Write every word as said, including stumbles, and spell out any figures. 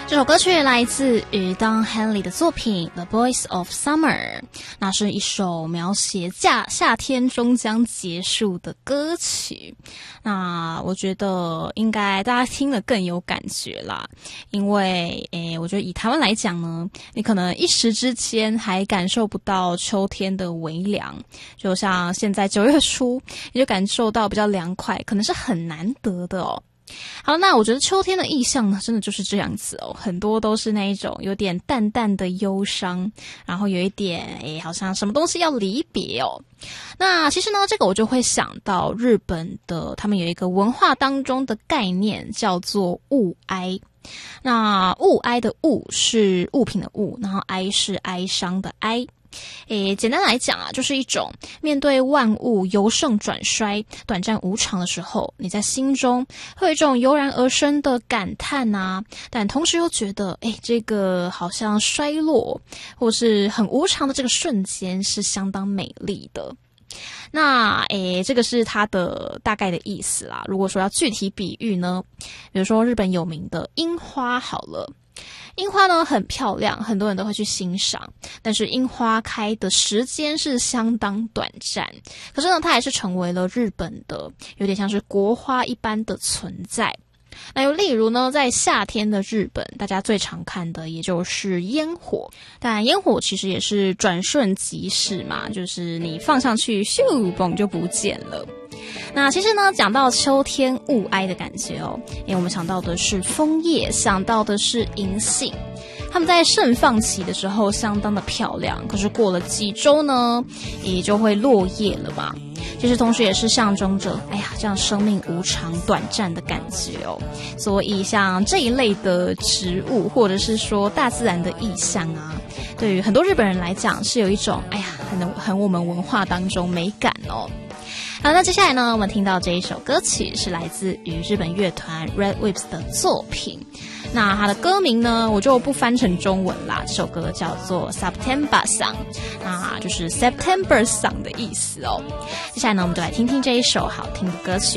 这首歌曲来自于 Don Henley 的作品《The Voice of Summer》，那是一首描写夏夏天终将结束的歌曲。那我觉得应该大家听了更有感觉啦，因为诶，我觉得以台湾来讲呢，你可能一时之间还感受不到秋天的微凉，就像现在九月初，你就感受到比较凉快，可能是很难得的哦。好，那我觉得秋天的意象呢，真的就是这样子哦，很多都是那一种有点淡淡的忧伤，然后有一点诶，好像什么东西要离别哦。那其实呢，这个我就会想到日本的，他们有一个文化当中的概念叫做物哀。那物哀的物是物品的物，然后哀是哀伤的哀。诶，简单来讲啊，就是一种面对万物由盛转衰、短暂无常的时候，你在心中会有一种油然而生的感叹啊，但同时又觉得，诶，这个好像衰落或是很无常的这个瞬间是相当美丽的。那诶，这个是它的大概的意思啦。如果说要具体比喻呢，比如说日本有名的樱花好了。樱花呢很漂亮，很多人都会去欣赏，但是樱花开的时间是相当短暂，可是呢它还是成为了日本的有点像是国花一般的存在。那又例如呢，在夏天的日本，大家最常看的也就是烟火，但烟火其实也是转瞬即逝嘛，就是你放上去咻嘣就不见了。那其实呢，讲到秋天物哀的感觉哦，因为我们想到的是枫叶，想到的是银杏，它们在盛放期的时候相当的漂亮，可是过了几周呢，也就会落叶了嘛。其实同时也是象征着，哎呀，这样生命无常、短暂的感觉哦。所以像这一类的植物，或者是说大自然的意象啊，对于很多日本人来讲，是有一种哎呀，很很我们文化当中美感哦。好，那接下来呢，我们听到这一首歌曲是来自于日本乐团 Red Wimps 的作品。那它的歌名呢，我就不翻成中文啦。这首歌叫做 September Song， 那就是 September Song 的意思哦。接下来呢，我们就来听听这一首好听的歌曲。